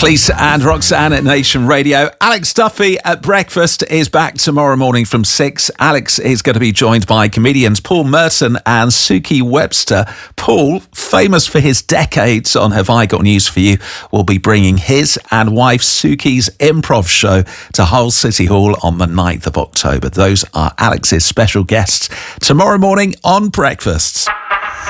Cleese and Roxanne at Nation Radio. Alex Duffy at Breakfast is back tomorrow morning from 6. Alex is going to be joined by comedians Paul Merton and Suki Webster. Paul, famous for his decades on Have I Got News For You, will be bringing his and wife Suki's improv show to Hull City Hall on the 9th of October. Those are Alex's special guests tomorrow morning on Breakfast.